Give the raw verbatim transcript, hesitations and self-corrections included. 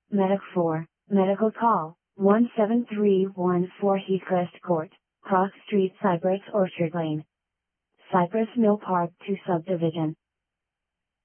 Medic four, medical call, one seven three one four Heathcrest Court, Cross Street, Cypress Orchard Lane, Cypress Mill Park two Subdivision.